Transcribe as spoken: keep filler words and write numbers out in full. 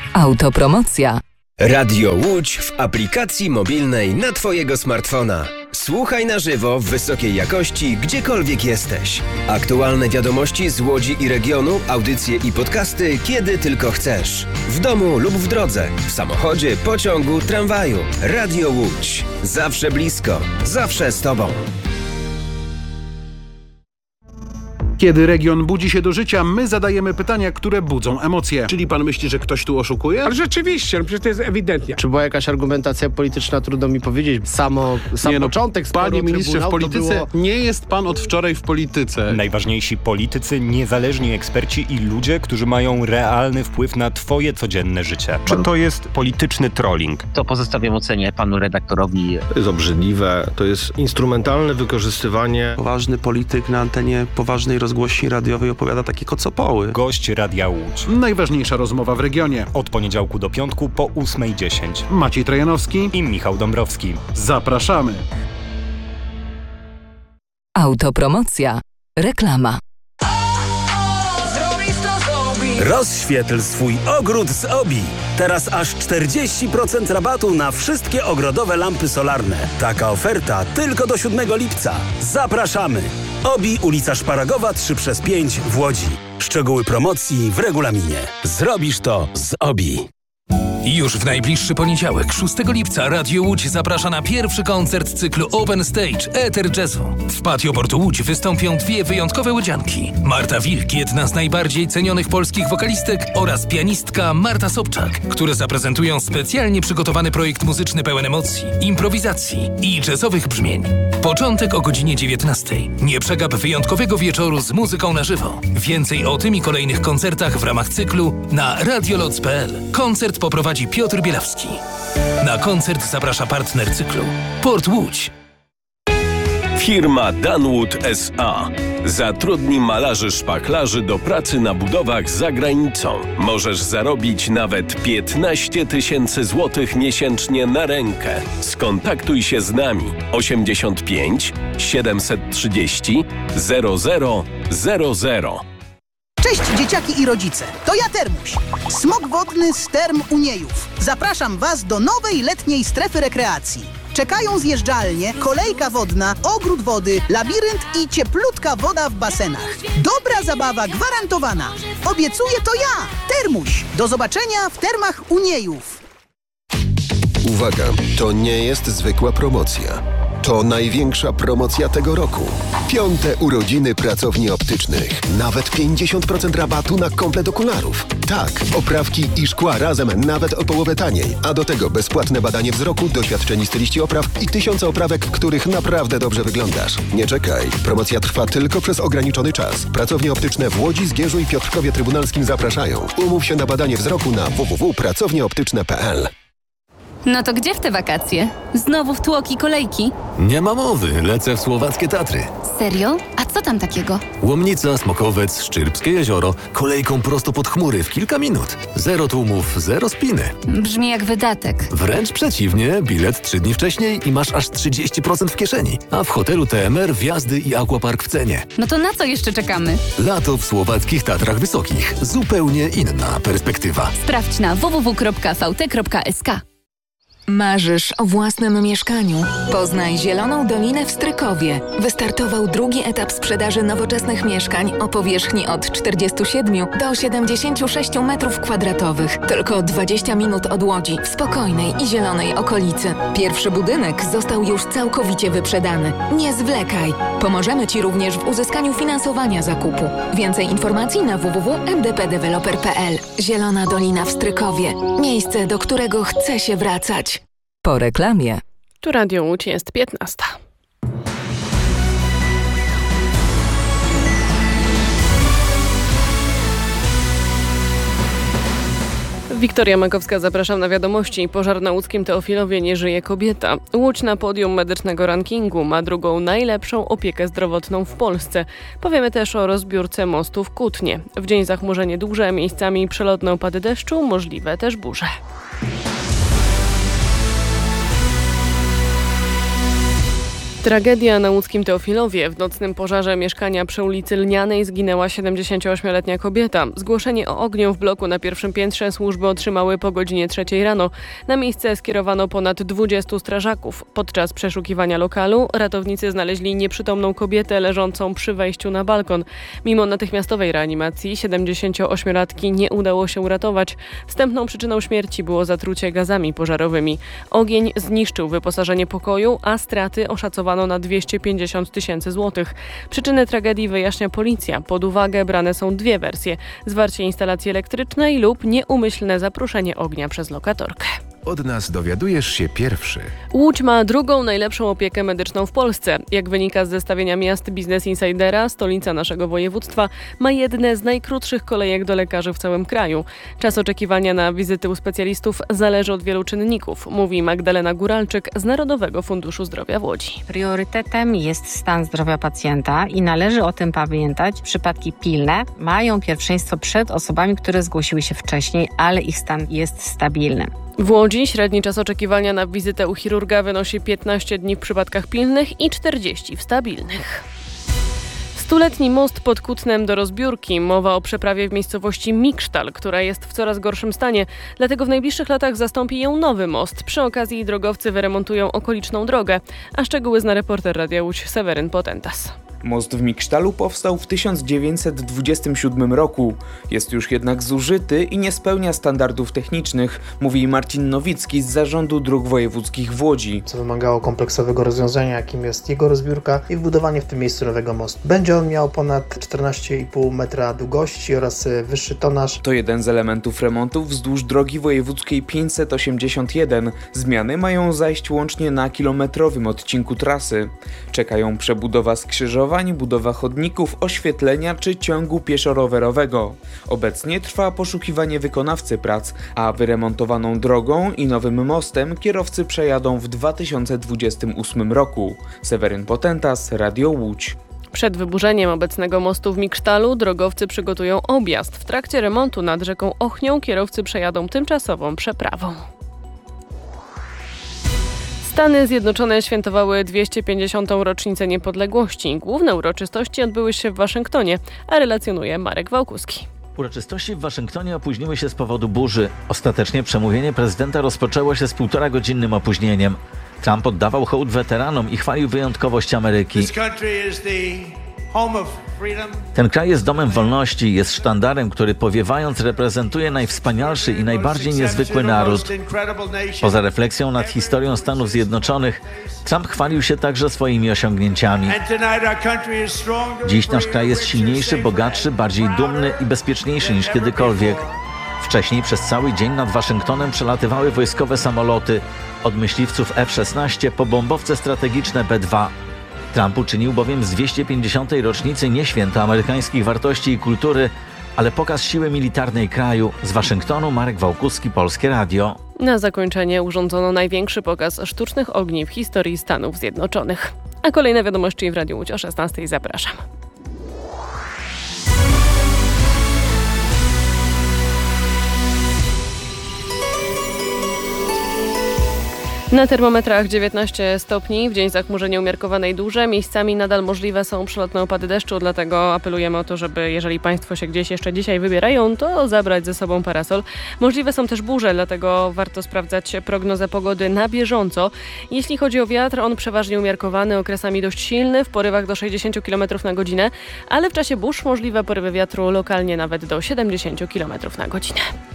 Autopromocja. Radio Łódź w aplikacji mobilnej na Twojego smartfona. Słuchaj na żywo w wysokiej jakości, gdziekolwiek jesteś. Aktualne wiadomości z Łodzi i regionu, audycje i podcasty, kiedy tylko chcesz. W domu lub w drodze, w samochodzie, pociągu, tramwaju. Radio Łódź. Zawsze blisko, zawsze z Tobą. Kiedy region budzi się do życia, my zadajemy pytania, które budzą emocje. Czyli pan myśli, że ktoś tu oszukuje? Ale rzeczywiście, no przecież to jest ewidentnie. Czy była jakaś argumentacja polityczna, trudno mi powiedzieć. Samo, sam nie, no, początek sporu Panie ministrze, w polityce było... nie jest pan od wczoraj w polityce. Najważniejsi politycy, niezależni eksperci i ludzie, którzy mają realny wpływ na twoje codzienne życie. Czy to jest polityczny trolling? To pozostawiam ocenie panu redaktorowi. To jest obrzydliwe, to jest instrumentalne wykorzystywanie. Poważny polityk na antenie poważnej rozgłośni radiowej opowiada takie kocopoły. Gość Radia Łódź. Najważniejsza rozmowa w regionie. Od poniedziałku do piątku po ósmej dziesięć. Maciej Trojanowski i Michał Dąbrowski. Zapraszamy. Autopromocja. Reklama. Rozświetl swój ogród z Obi. Teraz aż czterdzieści procent rabatu na wszystkie ogrodowe lampy solarne. Taka oferta tylko do siódmego lipca. Zapraszamy! Obi, ulica Szparagowa trzy przez pięć w Łodzi. Szczegóły promocji w regulaminie. Zrobisz to z Obi. Już w najbliższy poniedziałek, szóstego lipca, Radio Łódź zaprasza na pierwszy koncert cyklu Open Stage Eter Jazzu. W patio Portu Łódź wystąpią dwie wyjątkowe łodzianki. Marta Wilk, jedna z najbardziej cenionych polskich wokalistek, oraz pianistka Marta Sobczak, które zaprezentują specjalnie przygotowany projekt muzyczny pełen emocji, improwizacji i jazzowych brzmień. Początek o godzinie dziewiętnastej. Nie przegap wyjątkowego wieczoru z muzyką na żywo. Więcej o tym i kolejnych koncertach w ramach cyklu na radioloc kropka p l. Koncert poprowadzi Piotr Bielawski. Na koncert zaprasza partner cyklu Port Łódź. Firma Danwood S A zatrudni malarzy szpachlarzy do pracy na budowach za granicą. Możesz zarobić nawet piętnaście tysięcy złotych miesięcznie na rękę. Skontaktuj się z nami osiemdziesiąt pięć siedemset trzydzieści zero zero zero zero. Cześć dzieciaki i rodzice, to ja Termuś, smok wodny z Term Uniejów. Zapraszam Was do nowej letniej strefy rekreacji. Czekają zjeżdżalnie, kolejka wodna, ogród wody, labirynt i cieplutka woda w basenach. Dobra zabawa gwarantowana. Obiecuję to ja, Termuś. Do zobaczenia w Termach Uniejów. Uwaga, to nie jest zwykła promocja. To największa promocja tego roku. Piąte urodziny pracowni optycznych. Nawet pięćdziesiąt procent rabatu na komplet okularów. Tak, oprawki i szkła razem nawet o połowę taniej. A do tego bezpłatne badanie wzroku, doświadczeni styliści opraw i tysiące oprawek, w których naprawdę dobrze wyglądasz. Nie czekaj. Promocja trwa tylko przez ograniczony czas. Pracownie optyczne w Łodzi, Zgierzu i Piotrkowie Trybunalskim zapraszają. Umów się na badanie wzroku na w w w kropka pracownie optyczne kropka p l. No to gdzie w te wakacje? Znowu w tłoki kolejki? Nie ma mowy, lecę w słowackie Tatry. Serio? A co tam takiego? Łomnica, Smokowiec, Szczyrbskie jezioro, kolejką prosto pod chmury w kilka minut. Zero tłumów, zero spiny. Brzmi jak wydatek. Wręcz przeciwnie, bilet trzy dni wcześniej i masz aż trzydzieści procent w kieszeni. A w hotelu T M R wjazdy i aquapark w cenie. No to na co jeszcze czekamy? Lato w słowackich Tatrach Wysokich. Zupełnie inna perspektywa. Sprawdź na w w w kropka v t kropka s k. Marzysz o własnym mieszkaniu? Poznaj Zieloną Dolinę w Strykowie. Wystartował drugi etap sprzedaży nowoczesnych mieszkań o powierzchni od czterdziestu siedmiu do siedemdziesięciu sześciu metrów kwadratowych. Tylko dwadzieścia minut od Łodzi, w spokojnej i zielonej okolicy. Pierwszy budynek został już całkowicie wyprzedany. Nie zwlekaj. Pomożemy Ci również w uzyskaniu finansowania zakupu. Więcej informacji na w w w kropka m d p developer kropka p l. Zielona Dolina w Strykowie. Miejsce, do którego chce się wracać. Po reklamie. Tu Radio Łódź, jest piętnasta. Wiktoria Makowska, zapraszam na wiadomości. Pożar na łódzkim Teofilowie, nie żyje kobieta. Łódź na podium medycznego rankingu ma drugą najlepszą opiekę zdrowotną w Polsce. Powiemy też o rozbiórce mostu w Kutnie. W dzień zachmurzenie duże, miejscami przelotne opady deszczu, możliwe też burze. Tragedia na łódzkim Teofilowie. W nocnym pożarze mieszkania przy ulicy Lnianej zginęła siedemdziesięcioośmioletnia kobieta. Zgłoszenie o ogniu w bloku na pierwszym piętrze służby otrzymały po godzinie trzeciej rano. Na miejsce skierowano ponad dwudziestu strażaków. Podczas przeszukiwania lokalu ratownicy znaleźli nieprzytomną kobietę leżącą przy wejściu na balkon. Mimo natychmiastowej reanimacji siedemdziesięcioośmiolatki nie udało się uratować. Wstępną przyczyną śmierci było zatrucie gazami pożarowymi. Ogień zniszczył wyposażenie pokoju, a straty oszacowano na dwieście pięćdziesiąt tysięcy złotych. Przyczyny tragedii wyjaśnia policja. Pod uwagę brane są dwie wersje: zwarcie instalacji elektrycznej lub nieumyślne zaproszenie ognia przez lokatorkę. Od nas dowiadujesz się pierwszy. Łódź ma drugą najlepszą opiekę medyczną w Polsce. Jak wynika z zestawienia miast Business Insidera, stolica naszego województwa ma jedne z najkrótszych kolejek do lekarzy w całym kraju. Czas oczekiwania na wizyty u specjalistów zależy od wielu czynników, mówi Magdalena Góralczyk z Narodowego Funduszu Zdrowia w Łodzi. Priorytetem jest stan zdrowia pacjenta i należy o tym pamiętać. Przypadki pilne mają pierwszeństwo przed osobami, które zgłosiły się wcześniej, ale ich stan jest stabilny. W Łodzi średni czas oczekiwania na wizytę u chirurga wynosi piętnaście dni w przypadkach pilnych i czterdzieści w stabilnych. Stuletni most pod Kutnem do rozbiórki. Mowa o przeprawie w miejscowości Miksztal, która jest w coraz gorszym stanie. Dlatego w najbliższych latach zastąpi ją nowy most. Przy okazji drogowcy wyremontują okoliczną drogę. A szczegóły zna reporter Radia Łódź Seweryn Potentas. Most w Miksztalu powstał w tysiąc dziewięćset dwudziestym siódmym roku. Jest już jednak zużyty i nie spełnia standardów technicznych, mówi Marcin Nowicki z Zarządu Dróg Wojewódzkich w Łodzi. Co wymagało kompleksowego rozwiązania, jakim jest jego rozbiórka i wbudowanie w tym miejscu nowego mostu. Będzie on miał ponad czternaście i pół metra długości oraz wyższy tonaż. To jeden z elementów remontów wzdłuż drogi wojewódzkiej pięćset osiemdziesiąt jeden. Zmiany mają zajść łącznie na kilometrowym odcinku trasy. Czekają przebudowa skrzyżowań, budowa chodników, oświetlenia czy ciągu pieszo-rowerowego. Obecnie trwa poszukiwanie wykonawcy prac, a wyremontowaną drogą i nowym mostem kierowcy przejadą w dwa tysiące dwudziestym ósmym roku. Seweryn Potentas, Radio Łódź. Przed wyburzeniem obecnego mostu w Miksztalu drogowcy przygotują objazd. W trakcie remontu nad rzeką Ochnią kierowcy przejadą tymczasową przeprawą. Stany Zjednoczone świętowały dwieście pięćdziesiątą rocznicę niepodległości. Główne uroczystości odbyły się w Waszyngtonie, a relacjonuje Marek Wałkuski. Uroczystości w Waszyngtonie opóźniły się z powodu burzy. Ostatecznie przemówienie prezydenta rozpoczęło się z półtora godzinnym opóźnieniem. Trump oddawał hołd weteranom i chwalił wyjątkowość Ameryki. Ten kraj jest domem wolności, jest sztandarem, który powiewając reprezentuje najwspanialszy i najbardziej niezwykły naród. Poza refleksją nad historią Stanów Zjednoczonych, Trump chwalił się także swoimi osiągnięciami. Dziś nasz kraj jest silniejszy, bogatszy, bardziej dumny i bezpieczniejszy niż kiedykolwiek. Wcześniej przez cały dzień nad Waszyngtonem przelatywały wojskowe samoloty, od myśliwców F szesnaście po bombowce strategiczne B dwa. Trump uczynił bowiem z dwieście pięćdziesiątej rocznicy nie święto amerykańskich wartości i kultury, ale pokaz siły militarnej kraju. Z Waszyngtonu Marek Wałkuski, Polskie Radio. Na zakończenie urządzono największy pokaz sztucznych ogni w historii Stanów Zjednoczonych. A kolejne wiadomości w Radiu Łódź o szesnastej zapraszam. Na termometrach dziewiętnaście stopni, w dzień zachmurzenia umiarkowanej duże. Miejscami nadal możliwe są przelotne opady deszczu, dlatego apelujemy o to, żeby jeżeli Państwo się gdzieś jeszcze dzisiaj wybierają, to zabrać ze sobą parasol. Możliwe są też burze, dlatego warto sprawdzać prognozę pogody na bieżąco. Jeśli chodzi o wiatr, on przeważnie umiarkowany, okresami dość silny, w porywach do sześćdziesiąt kilometrów na godzinę, ale w czasie burz możliwe porywy wiatru lokalnie nawet do siedemdziesiąt kilometrów na godzinę.